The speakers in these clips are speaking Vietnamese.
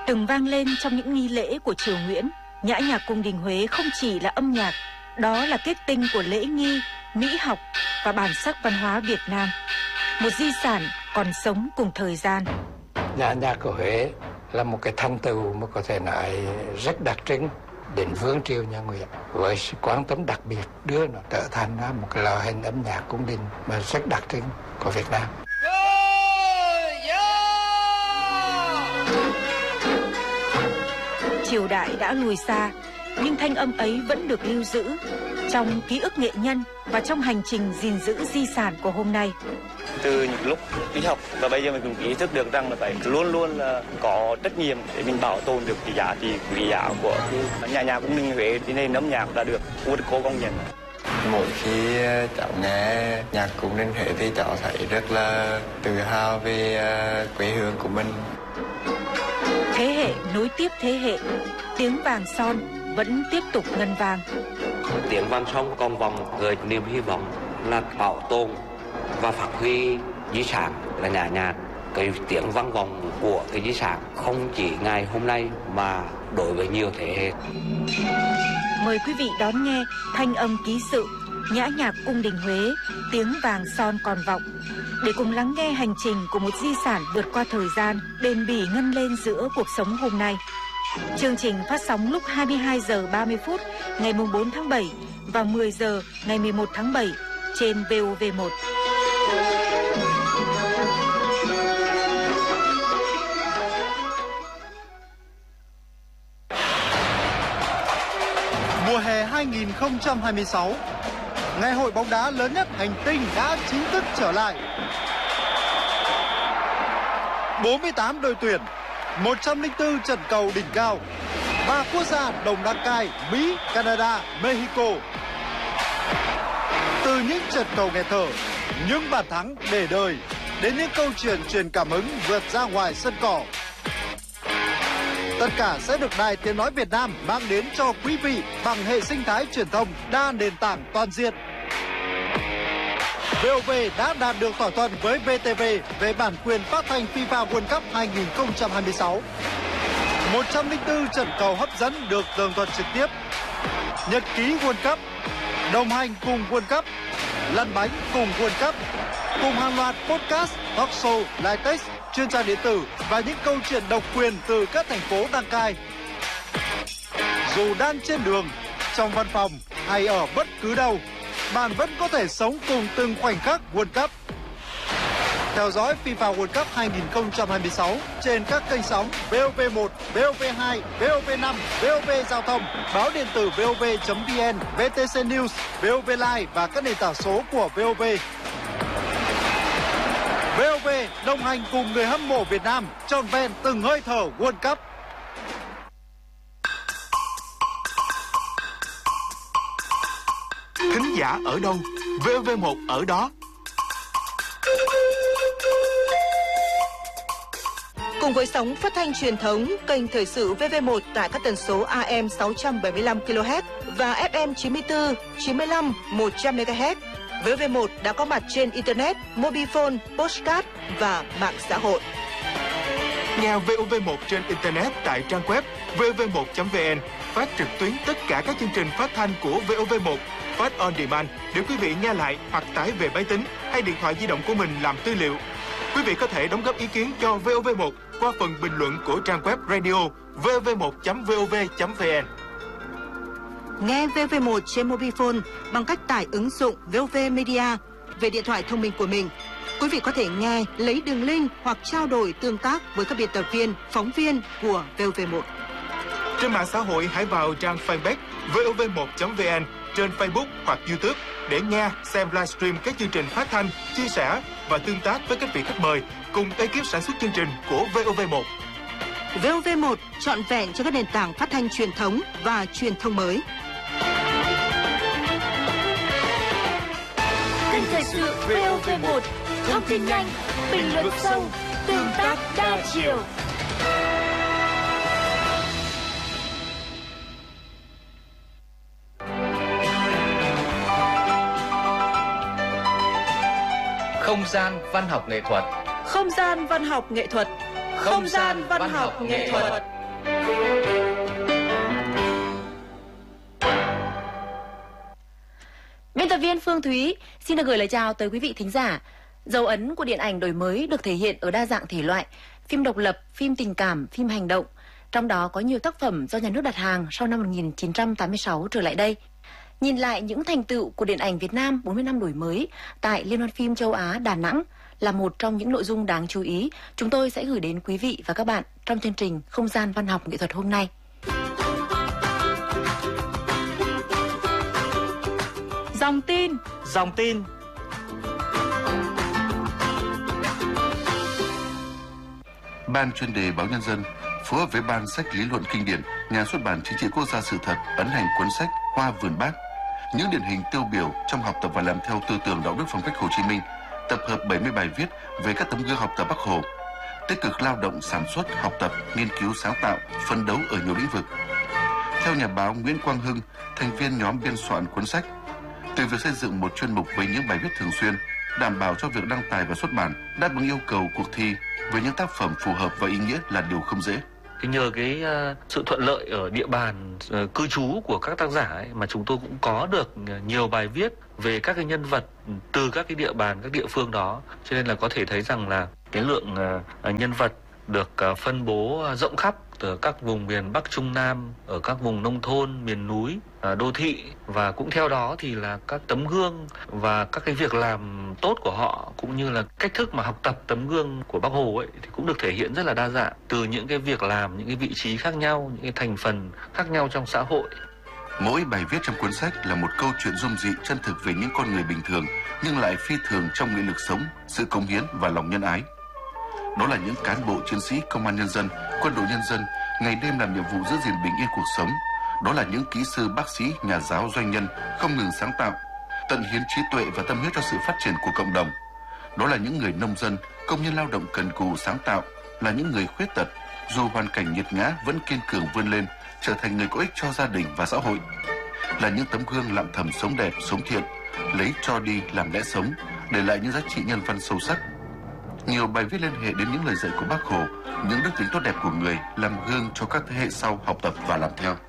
từng vang lên trong những nghi lễ của triều Nguyễn. Nhã nhạc cung đình Huế không chỉ là âm nhạc, đó là kết tinh của lễ nghi, mỹ học và bản sắc văn hóa Việt Nam. Một di sản còn sống cùng thời gian. Nhã nhạc của Huế là một cái thành tựu mà có thể nói rất đặc trưng đến vương triều nhà Nguyễn, với sự quan tâm đặc biệt đưa nó trở thành một cái loại hình âm nhạc cung đình mà rất đặc trưng của Việt Nam. Triều đại đã lùi xa, nhưng thanh âm ấy vẫn được lưu giữ trong ký ức nghệ nhân và trong hành trình gìn giữ di sản của hôm nay. Từ những lúc đi học và bây giờ mình cũng ý thức được rằng là phải luôn luôn là có trách nhiệm để mình bảo tồn được cái giá trị quý giá của cái nhà cung đình Huế, thì nên âm nhạc đã được UNESCO công nhận. Mỗi khi cháu nghe nhạc cung đình Huế thì cháu thấy rất là tự hào về quê hương của mình. Thế hệ nối tiếp thế hệ, tiếng vàng son vẫn tiếp tục ngân vang. Tiếng vang son còn vọng gợi niềm hy vọng là bảo tồn và phát huy di sản là nhã nhạc. Cái tiếng vang vọng của cái di sản không chỉ ngày hôm nay mà đối với nhiều thế hệ. Mời quý vị đón nghe thanh âm ký sự Nhã nhạc cung đình Huế, tiếng vàng son còn vọng, để cùng lắng nghe hành trình của một di sản vượt qua thời gian, bền bỉ ngân lên giữa cuộc sống hôm nay. Chương trình phát sóng lúc 22 giờ 30 phút ngày 4 tháng 7 và 10 giờ ngày 11 tháng 7 trên VOV1. Mùa hè 2026, ngày hội bóng đá lớn nhất hành tinh đã chính thức trở lại. 48 đội tuyển, 104 trận cầu đỉnh cao, 3 quốc gia đồng đăng cai Mỹ, Canada, Mexico. Từ những trận cầu nghẹt thở, những bàn thắng để đời, đến những câu chuyện truyền cảm hứng vượt ra ngoài sân cỏ. Tất cả sẽ được Đài Tiếng Nói Việt Nam mang đến cho quý vị bằng hệ sinh thái truyền thông đa nền tảng toàn diện. VOV đã đạt được thỏa thuận với VTV về bản quyền phát thanh FIFA World Cup 2026. 104 trận cầu hấp dẫn được tường thuật trực tiếp. Nhật ký World Cup, đồng hành cùng World Cup, lăn bánh cùng World Cup, cùng hàng loạt podcast, talk show, live text, chuyên trang điện tử và những câu chuyện độc quyền từ các thành phố đăng cai. Dù đang trên đường, trong văn phòng hay ở bất cứ đâu, bạn vẫn có thể sống cùng từng khoảnh khắc World Cup. Theo dõi FIFA World Cup 2026 trên các kênh sóng VOV1, VOV2, VOV5, VOV Giao thông, báo điện tử VOV.vn, VTC News, VOV Live và các nền tảng số của VOV. VOV đồng hành cùng người hâm mộ Việt Nam trọn vẹn từng hơi thở World Cup. Thính giả ở đâu, VOV1 ở đó. Cùng với sóng phát thanh truyền thống, kênh thời sự VV1 tại các tần số AM 675 kHz và FM 94, 95, 100 MHz, VV1 đã có mặt trên Internet, Mobifone, Postcard và mạng xã hội. Nghe VOV1 trên Internet tại trang web vv1.vn, phát trực tuyến tất cả các chương trình phát thanh của VOV1, phát on demand để quý vị nghe lại hoặc tải về máy tính hay điện thoại di động của mình làm tư liệu. Quý vị có thể đóng góp ý kiến cho VOV1 qua phần bình luận của trang web radio vv1.vov.vn. Nghe VV1 trên Mobifone bằng cách tải ứng dụng VOV Media về điện thoại thông minh của mình. Quý vị có thể nghe, lấy đường link hoặc trao đổi tương tác với các biên tập viên, phóng viên của VOV1. Trên mạng xã hội hãy vào trang fanpage vov1.vn trên Facebook hoặc YouTube để nghe, xem livestream các chương trình phát thanh, chia sẻ và tương tác với các vị khách mời cùng ekip sản xuất chương trình của VOV1. VOV1 trọn vẹn cho các nền tảng phát thanh truyền thống và truyền thông mới. Kênh thời sự VOV1, thông tin nhanh, bình luận sâu, tương tác đa chiều. Không gian văn học nghệ thuật. Không gian văn học nghệ thuật. Không gian văn học nghệ thuật. Biên tập viên Phương Thúy xin được gửi lời chào tới quý vị thính giả. Dấu ấn của điện ảnh đổi mới được thể hiện ở đa dạng thể loại, phim độc lập, phim tình cảm, phim hành động. Trong đó có nhiều tác phẩm do nhà nước đặt hàng sau năm 1986 trở lại đây. Nhìn lại những thành tựu của điện ảnh Việt Nam 40 năm đổi mới tại Liên hoan phim châu Á Đà Nẵng là một trong những nội dung đáng chú ý chúng tôi sẽ gửi đến quý vị và các bạn trong chương trình Không gian văn học nghệ thuật hôm nay. Dòng tin. Ban chuyên đề Báo Nhân dân phối hợp với Ban sách lý luận kinh điển, Nhà xuất bản Chính trị Quốc gia Sự thật ấn hành cuốn sách Hoa vườn Bác, những điển hình tiêu biểu trong học tập và làm theo tư tưởng đạo đức phong cách Hồ Chí Minh, tập hợp 70 bài viết về các tấm gương học tập Bác Hồ, tích cực lao động sản xuất, học tập, nghiên cứu sáng tạo, phấn đấu ở nhiều lĩnh vực. Theo nhà báo Nguyễn Quang Hưng, thành viên nhóm biên soạn cuốn sách, từ việc xây dựng một chuyên mục với những bài viết thường xuyên, đảm bảo cho việc đăng tải và xuất bản đáp ứng yêu cầu cuộc thi với những tác phẩm phù hợp và ý nghĩa là điều không dễ. Nhờ cái sự thuận lợi ở địa bàn cư trú của các tác giả ấy, mà chúng tôi cũng có được nhiều bài viết về các cái nhân vật từ các cái địa bàn, các địa phương đó, cho nên là có thể thấy rằng là cái lượng nhân vật được phân bố rộng khắp từ các vùng miền Bắc Trung Nam, ở các vùng nông thôn, miền núi, đô thị, và cũng theo đó thì là các tấm gương và các cái việc làm tốt của họ cũng như là cách thức mà học tập tấm gương của Bác Hồ ấy thì cũng được thể hiện rất là đa dạng, từ những cái việc làm, những cái vị trí khác nhau, những cái thành phần khác nhau trong xã hội. Mỗi bài viết trong cuốn sách là một câu chuyện dung dị chân thực về những con người bình thường nhưng lại phi thường trong nghị lực sống, sự cống hiến và lòng nhân ái. Đó là những cán bộ chiến sĩ công an nhân dân, quân đội nhân dân ngày đêm làm nhiệm vụ giữ gìn bình yên cuộc sống. Đó là những kỹ sư, bác sĩ, nhà giáo, doanh nhân không ngừng sáng tạo, tận hiến trí tuệ và tâm huyết cho sự phát triển của cộng đồng. Đó là những người nông dân, công nhân lao động cần cù sáng tạo, là những người khuyết tật dù hoàn cảnh nghiệt ngã vẫn kiên cường vươn lên, trở thành người có ích cho gia đình và xã hội. Là những tấm gương lặng thầm sống đẹp, sống thiện, lấy cho đi làm lẽ sống, để lại những giá trị nhân văn sâu sắc. Nhiều bài viết liên hệ đến những lời dạy của Bác Hồ, những đức tính tốt đẹp của người, làm gương cho các thế hệ sau học tập và làm theo.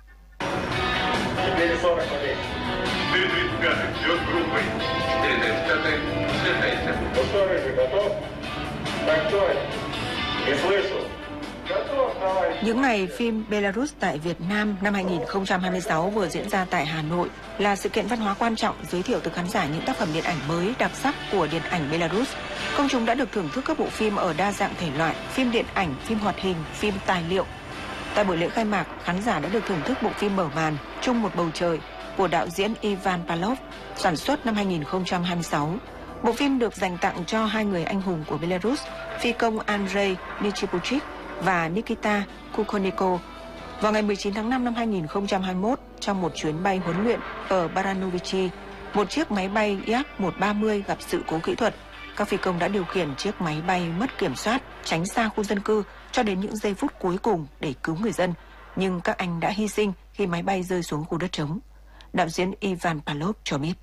Những ngày phim Belarus tại Việt Nam năm 2026 vừa diễn ra tại Hà Nội là sự kiện văn hóa quan trọng giới thiệu tới khán giả những tác phẩm điện ảnh mới đặc sắc của điện ảnh Belarus. Công chúng đã được thưởng thức các bộ phim ở đa dạng thể loại, phim điện ảnh, phim hoạt hình, phim tài liệu. Tại buổi lễ khai mạc, khán giả đã được thưởng thức bộ phim mở màn Chung một bầu trời của đạo diễn Ivan Pavlov, sản xuất năm 2026. Bộ phim được dành tặng cho hai người anh hùng của Belarus, phi công Andrei Nichipuchik và Nikita Kukonenko. Vào ngày 19 tháng 5 năm 2021, trong một chuyến bay huấn luyện ở Baranovichi, một chiếc máy bay Yak-130 gặp sự cố kỹ thuật. Các phi công đã điều khiển chiếc máy bay mất kiểm soát, tránh xa khu dân cư cho đến những giây phút cuối cùng để cứu người dân. Nhưng các anh đã hy sinh khi máy bay rơi xuống khu đất trống. Đạo diễn Ivan Pavlov cho biết.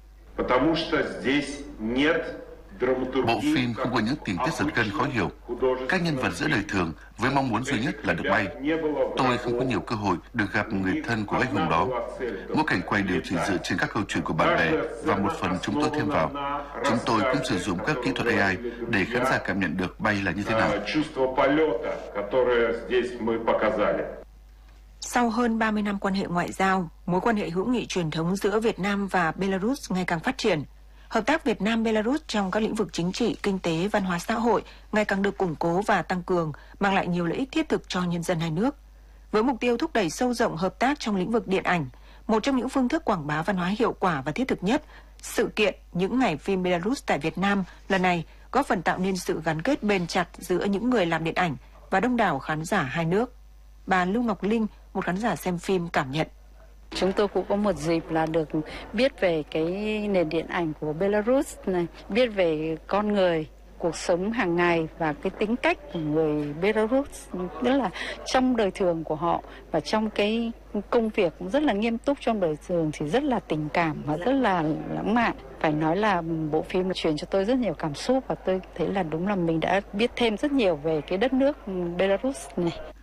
Bộ phim không có những tình tiết giật gân khó hiểu. Các nhân vật giữa đời thường với mong muốn duy nhất là được bay. Tôi không có nhiều cơ hội được gặp người thân của anh hùng đó. Mỗi cảnh quay đều chỉ dựa trên các câu chuyện của bạn bè và một phần chúng tôi thêm vào. Chúng tôi cũng sử dụng các kỹ thuật AI để khán giả cảm nhận được bay là như thế nào. Sau hơn 30 năm quan hệ ngoại giao, mối quan hệ hữu nghị truyền thống giữa Việt Nam và Belarus ngày càng phát triển. Hợp tác Việt Nam-Belarus trong các lĩnh vực chính trị, kinh tế, văn hóa xã hội ngày càng được củng cố và tăng cường, mang lại nhiều lợi ích thiết thực cho nhân dân hai nước. Với mục tiêu thúc đẩy sâu rộng hợp tác trong lĩnh vực điện ảnh, một trong những phương thức quảng bá văn hóa hiệu quả và thiết thực nhất, sự kiện Những ngày phim Belarus tại Việt Nam lần này góp phần tạo nên sự gắn kết bền chặt giữa những người làm điện ảnh và đông đảo khán giả hai nước. Bà Lưu Ngọc Linh, một khán giả xem phim cảm nhận. Chúng tôi cũng có một dịp là được biết về cái nền điện ảnh của Belarus này, biết về con người, cuộc sống hàng ngày và cái tính cách của người Belarus, tức là trong đời thường của họ và trong cái công việc cũng rất là nghiêm túc, trong đời thường thì rất là tình cảm và rất là lãng mạn. Phải nói là bộ phim truyền cho tôi rất nhiều cảm xúc và tôi thấy là đúng là mình đã biết thêm rất nhiều về cái đất nước Belarus này.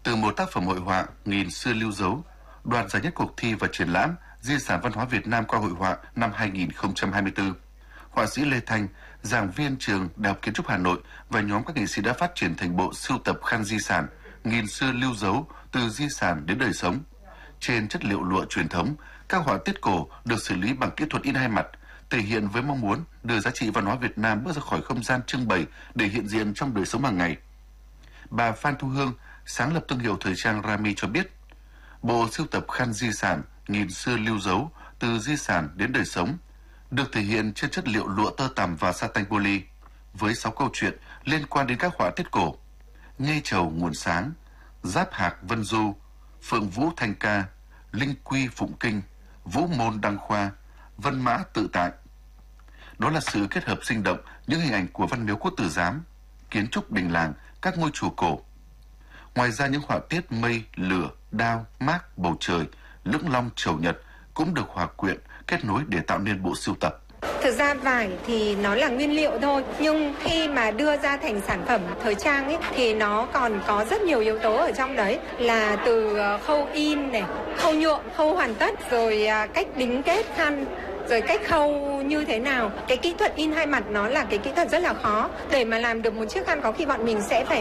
Từ một tác phẩm hội họa nghìn xưa lưu dấu, đoạt giải nhất cuộc thi và triển lãm Di sản văn hóa Việt Nam qua hội họa năm 2024. Họa sĩ Lê Thanh, giảng viên trường Đại học Kiến trúc Hà Nội và nhóm các nghệ sĩ đã phát triển thành bộ sưu tập khăn di sản nghìn xưa lưu dấu từ di sản đến đời sống. Trên chất liệu lụa truyền thống, các họa tiết cổ được xử lý bằng kỹ thuật in hai mặt, thể hiện với mong muốn đưa giá trị văn hóa Việt Nam bước ra khỏi không gian trưng bày để hiện diện trong đời sống hàng ngày. Bà Phan Thu Hương, sáng lập thương hiệu thời trang Rami cho biết, bộ sưu tập khăn di sản nghìn xưa lưu dấu từ di sản đến đời sống được thể hiện trên chất liệu lụa tơ tằm và satin poly, với 6 câu chuyện liên quan đến các họa tiết cổ: Nghê Chầu Nguồn Sáng, Giáp Hạc Vân Du, Phượng Vũ Thanh Ca, Linh Quy Phụng Kinh, Vũ Môn Đăng Khoa, Vân Mã Tự Tại. Đó là sự kết hợp sinh động những hình ảnh của Văn Miếu Quốc Tử Giám, kiến trúc đình làng, các ngôi chùa cổ. Ngoài ra, những họa tiết mây, lửa, đao, mác, bầu trời, lưỡng long, chầu nhật cũng được hòa quyện, kết nối để tạo nên bộ sưu tập. Thực ra vải thì nó là nguyên liệu thôi, nhưng khi mà đưa ra thành sản phẩm thời trang ấy thì nó còn có rất nhiều yếu tố ở trong đấy, là từ khâu in này, khâu nhuộm, khâu hoàn tất, rồi cách đính kết khăn, rồi cách khâu như thế nào. Cái kỹ thuật in hai mặt nó là cái kỹ thuật rất là khó. Để mà làm được một chiếc khăn có khi bọn mình sẽ phải